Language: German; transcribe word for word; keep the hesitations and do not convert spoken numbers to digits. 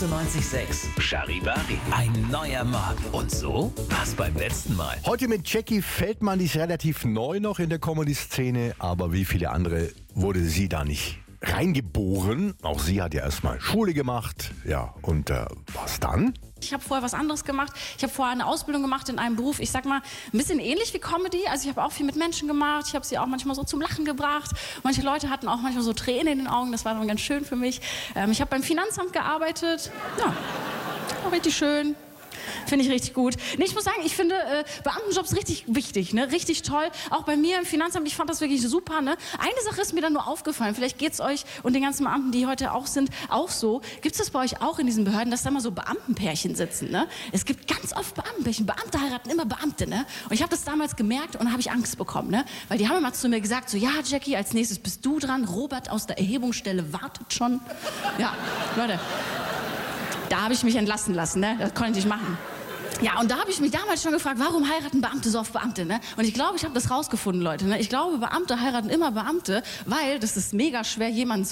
achtundneunzig Komma sechs. Charivari, ein neuer Morgen. Und so war's beim letzten Mal. Heute mit Jackie Feldmann, die ist relativ neu noch in der Comedy-Szene, aber wie viele andere wurde sie da nicht reingeboren. Auch sie hat ja erstmal Schule gemacht. Ja, und äh, was dann? Ich habe vorher was anderes gemacht. Ich habe vorher eine Ausbildung gemacht in einem Beruf, ich sag mal, ein bisschen ähnlich wie Comedy. Also ich habe auch viel mit Menschen gemacht. Ich habe sie auch manchmal so zum Lachen gebracht. Manche Leute hatten auch manchmal so Tränen in den Augen. Das war dann ganz schön für mich. Ähm, ich habe beim Finanzamt gearbeitet. Ja, war richtig schön. Finde ich richtig gut. Nee, ich muss sagen, ich finde äh, Beamtenjobs richtig wichtig, ne? Richtig toll. Auch bei mir im Finanzamt, ich fand das wirklich super. Ne? Eine Sache ist mir dann nur aufgefallen. Vielleicht geht es euch und den ganzen Beamten, die heute auch sind, auch so. Gibt es das bei euch auch in diesen Behörden, dass da mal so Beamtenpärchen sitzen? Ne? Es gibt ganz oft Beamtenpärchen. Beamte heiraten immer Beamte. Ne? Und ich habe das damals gemerkt und habe ich Angst bekommen. Ne? Weil die haben immer zu mir gesagt, so, ja, Jackie, als nächstes bist du dran. Robert aus der Erhebungsstelle wartet schon. Ja, Leute, da habe ich mich entlassen lassen. Ne? Das konnte ich nicht machen. Ja, und da habe ich mich damals schon gefragt, warum heiraten Beamte so auf Beamte, ne? Und ich glaube, ich habe das rausgefunden, Leute, ne? Ich glaube, Beamte heiraten immer Beamte, weil das ist mega schwer, jemanden